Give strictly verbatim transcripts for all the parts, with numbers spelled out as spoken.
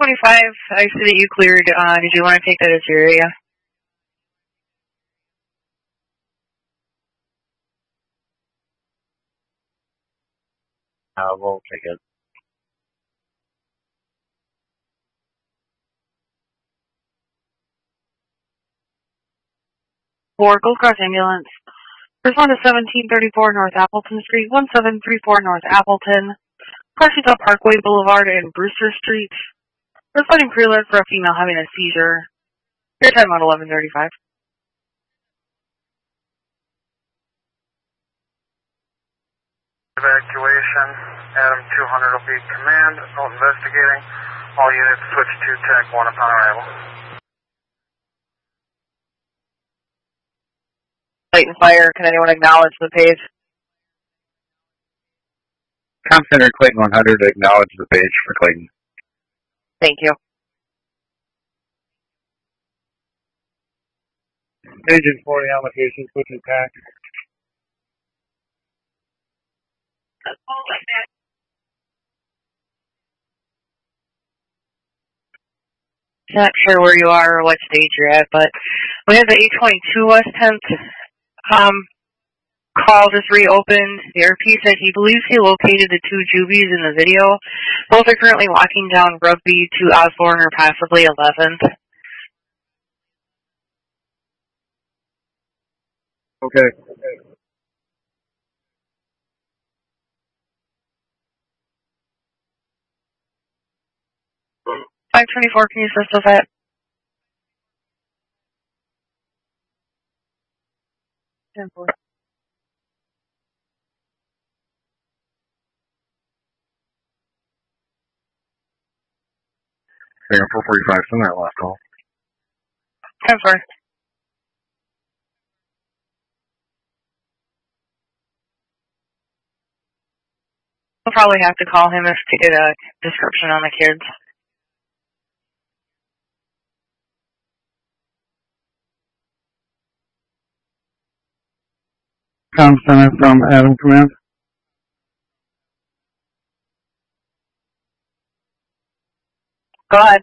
twenty-five, I see that you cleared. Uh, did you want to take that as your area? Uh, we'll take it. Four, Gold Cross Ambulance. Respond to seventeen thirty-four North Appleton Street, one seven three four North Appleton, Washington Parkway Boulevard, and Brewster Street. Responding pre-alert for a female having a seizure. Your time on eleven thirty-five. Evacuation. Adam two hundred will be command. No investigating. All units switch to TAC one upon arrival. Light and fire. Can anyone acknowledge the page? Com Center Clayton one hundred to acknowledge the page for Clayton. Thank you. Agent forty on location, switching TAC. Not sure where you are or what stage you're at, but we have the eight twenty-two West tenth um, call just reopened. The R P said he believes he located the two juvies in the video. Both are currently walking down Rugby to Osborne or possibly eleventh. Okay. Okay. five twenty-four, can you assist with that? ten four. Second four forty-five, send that last call. ten four. We'll probably have to call him if to get a description on the kids. Com Center from Adam Command. Go ahead.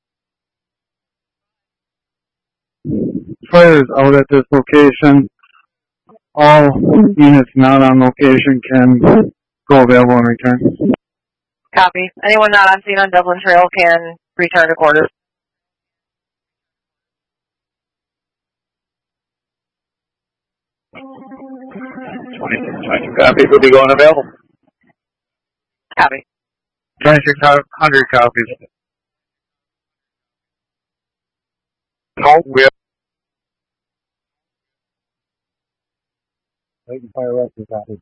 Fire is out at this location. All units not on location can go available and return. Copy. Anyone not on scene on Dublin Trail can return to quarters. twenty-six copies will be going available. Copy. twenty-six hundred copies. No, we have. Waiting fire rescue copies.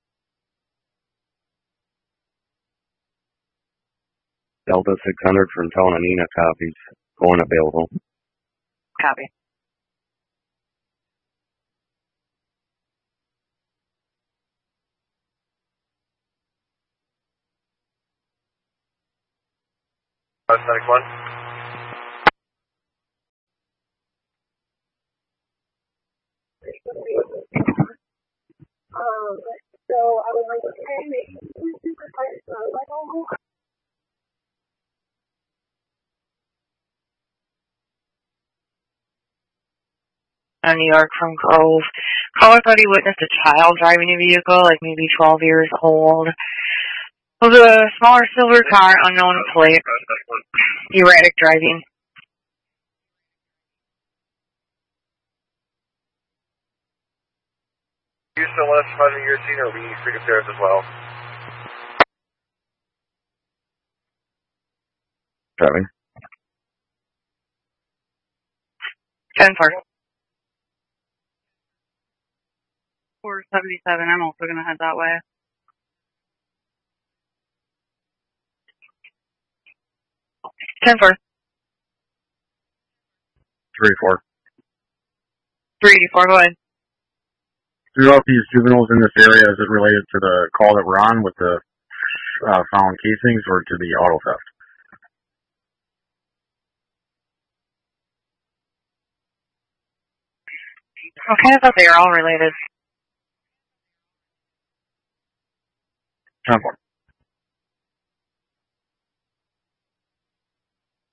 Delta six hundred from Tonanina copies. Going available. Copy. Paramedic one. Um, so I would like to say maybe on New York from Grove. Caller thought he witnessed a child driving a vehicle, like maybe twelve years old. It was a smaller silver car, unknown plate. Erratic driving. Do you still want us to measure your scene, or we need freedom stairs as well? Driving. ten four. four seventy-seven, I'm also going to head that way. ten four. three four. three eighty-four, go ahead. Throughout these juveniles in this area, is it related to the call that we're on with the uh, found casings or to the auto theft? Okay, I thought they were all related. ten four.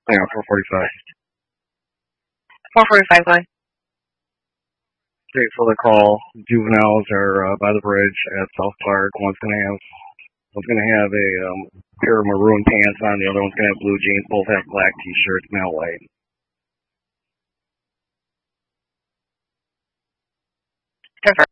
Yeah, four forty-five. four forty-five, go ahead. Okay, so the call, juveniles are uh, by the bridge at South Park. One's gonna have one's gonna have a um, pair of maroon pants on. The other one's gonna have blue jeans. Both have black t-shirts, male white. Confirm.